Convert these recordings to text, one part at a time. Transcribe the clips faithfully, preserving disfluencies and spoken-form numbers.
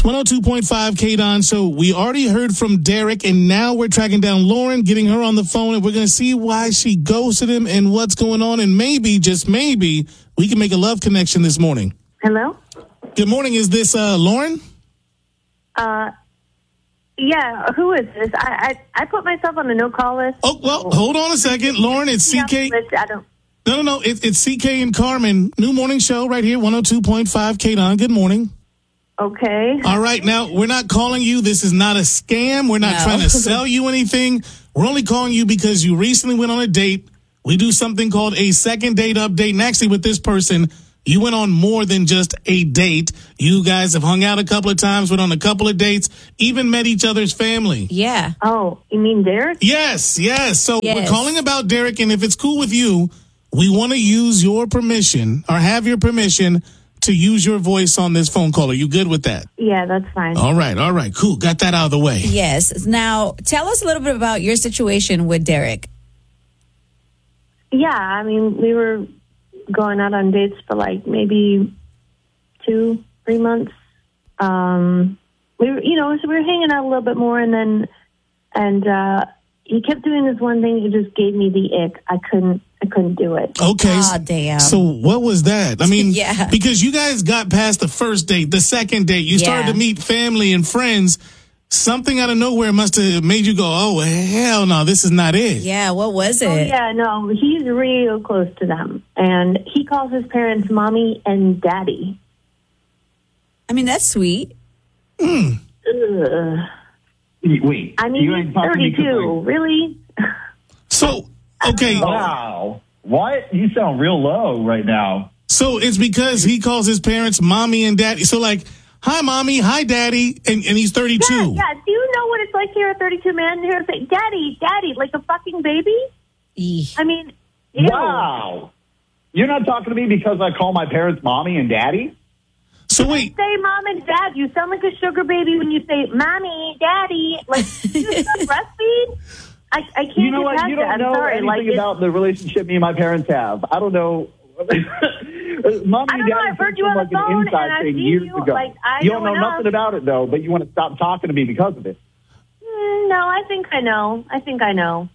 one oh two point five K-Don. So we already heard from Derek, and now we're tracking down Lauren, getting her on the phone, and we're going to see why she ghosted him and what's going on. And maybe, just maybe, we can make a love connection this morning. Hello? Good morning. Is this uh, Lauren? Uh, yeah, who is this? I, I, I put myself on the no-call list. Oh, well, hold on a second. Lauren, it's C K. Yeah, I don't... No, no, no. It, it's C K and Carmen. New morning show right here, one oh two point five K-Don. Good morning. Okay. All right. Now, we're not calling you. This is not a scam. We're not no. trying to sell you anything. We're only calling you because you recently went on a date. We do something called a second date update. And actually, with this person, you went on more than just a date. You guys have hung out a couple of times, went on a couple of dates, even met each other's family. Yeah. Oh, you mean Derek? Yes, yes. So yes. we're calling about Derek, and if it's cool with you, we want to use your permission or have your permission to use your voice on this phone call. Are you good with that? Yeah, that's fine. All right, all right, cool. Got that out of the way. Yes. Now, tell us a little bit about your situation with Derek. Yeah, I mean, we were going out on dates for like maybe two, three months. Um, we were, you know, so we were hanging out a little bit more, and then, and uh, he kept doing this one thing. He just gave me the ick. I couldn't, I couldn't do it. Okay. Oh, damn. So what was that? I mean, yeah. because you guys got past the first date, the second date, you started yeah. to meet family and friends. Something out of nowhere must have made you go, oh, hell no, this is not it. Yeah, what was it? Oh, yeah, no, he's real close to them. And he calls his parents mommy and daddy. I mean, that's sweet. Mm. Ugh. Wait. I mean, he's thirty-two. Like... Really? So, okay. Wow. What? You sound real low right now. So it's because he calls his parents mommy and daddy. So, like, hi, mommy. Hi, daddy. And, and he's thirty-two. Yeah, yeah. Do you know what it's like to hear a thirty-two man here say, daddy, daddy, like a fucking baby? Eesh. I mean, ew. Wow. You're not talking to me because I call my parents mommy and daddy? So wait. Say mom and dad. You sound like a sugar baby when you say mommy, daddy. Like, do you still breastfeed? I, I can't You know get what? past You don't that. know I'm sorry. anything like, about the relationship me and my parents have. I don't know. Mommy I don't and know. daddy I heard you on like the phone, an inside and I thing see years you. ago. Like, I you don't know know enough. nothing about it, though, but you want to stop talking to me because of it. Mm, no, I think I know. I think I know.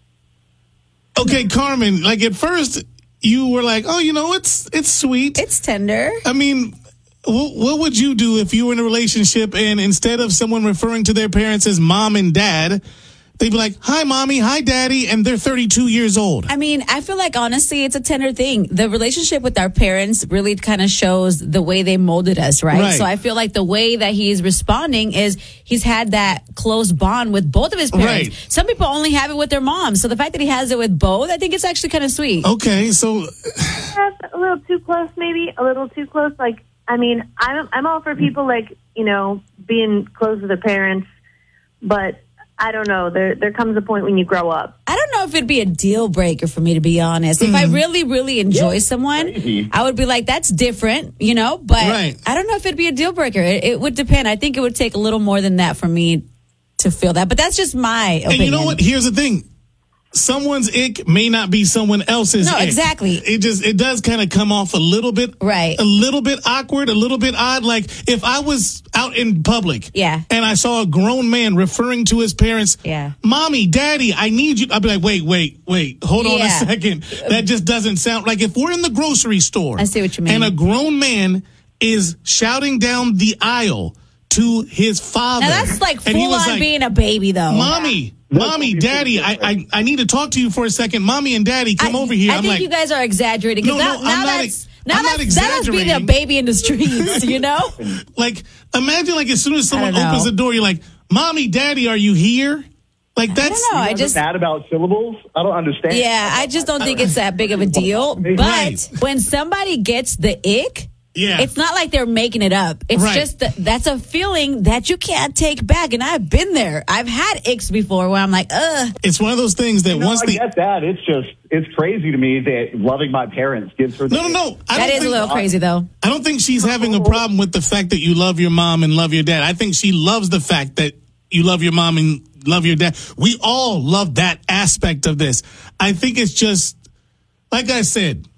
Okay, Carmen, like at first you were like, oh, you know, it's it's sweet. It's tender. I mean, what, what would you do if you were in a relationship and instead of someone referring to their parents as mom and dad, they'd be like, hi, mommy, hi, daddy, and they're thirty-two years old? I mean, I feel like, honestly, it's a tender thing. The relationship with our parents really kind of shows the way they molded us, right? Right. So I feel like the way that he's responding is he's had that close bond with both of his parents. Right. Some people only have it with their moms. So the fact that he has it with both, I think it's actually kind of sweet. Okay, so... That's a little too close, maybe. A little too close. Like, I mean, I'm, I'm all for people, like, you know, being close to their parents, but... I don't know. There there comes a point when you grow up. I don't know if it'd be a deal breaker for me, to be honest. If I really, really enjoy Yeah, someone, crazy. I would be like, that's different, you know? But Right. I don't know if it'd be a deal breaker. It, it would depend. I think it would take a little more than that for me to feel that. But that's just my opinion. And you know what? Here's the thing. Someone's ick may not be someone else's No, ick. exactly. It just, it does kind of come off a little bit, Right. a little bit awkward, a little bit odd. Like if I was out in public Yeah. and I saw a grown man referring to his parents, Yeah. mommy, daddy, I need you. I'd be like, wait, wait, wait, hold on a Yeah. second. That just doesn't sound like if we're in the grocery store. I see what you mean. And a grown man is shouting down the aisle to his father. Now that's like and he full was on like, being a baby, though. Mommy, mommy, daddy, I, I I need to talk to you for a second. Mommy and daddy, come I, over here. I I'm think like, you guys are exaggerating. 'Cause No, now, no, now I'm not that's, ex- now I'm not that's, that's being a exaggerating. baby in the streets, you know? like, imagine like as soon as someone don't know. opens the door, you're like, mommy, daddy, are you here? Like that's. I don't know. I You guys just. are mad about syllables? I don't understand. Yeah, I just don't think it's that big of a deal. But Right. when somebody gets the ick, Yeah. it's not like they're making it up. It's Right. just that that's a feeling that you can't take back. And I've been there. I've had icks before where I'm like, ugh. It's one of those things that You know, once I the get that. It's just, it's crazy to me that loving my parents gives her... no, no, no. I That don't is think, a little crazy, though. I don't think she's having a problem with the fact that you love your mom and love your dad. I think she loves the fact that you love your mom and love your dad. We all love that aspect of this. I think it's just, like I said,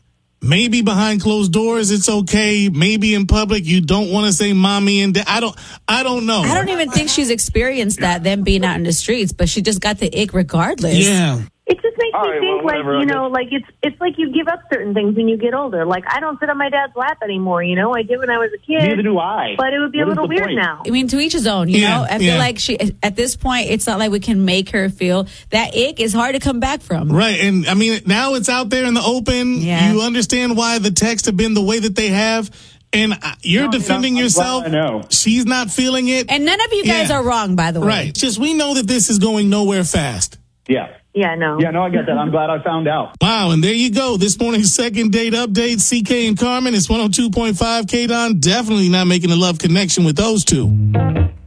maybe behind closed doors it's okay. Maybe in public you don't want to say mommy and dad. I don't. I don't know. I don't even think she's experienced that, them being out in the streets, but she just got the ick regardless. Yeah. It just makes All me right, think well, like, whatever, you I know, like it's it's like you give up certain things when you get older. Like I don't sit on my dad's lap anymore, you know? I did when I was a kid. Neither do I. But it would be What a is little the weird point? now. I mean, to each his own, you Yeah, know? I feel yeah. like she, at this point, it's not like we can make her feel that ick is hard to come back from. Right. And I mean, now it's out there in the open. Yeah. You understand why the texts have been the way that they have. And uh, you're No, I mean, defending I'm- I'm yourself. glad I know. She's not feeling it. And none of you guys Yeah. are wrong, by the way. Right. Just we know that this is going nowhere fast. Yeah. Yeah, no. Yeah, no, I get that. I'm glad I found out. Wow, and there you go. This morning's second date update. C K and Carmen. It's one oh two point five K-Don. Definitely not making a love connection with those two.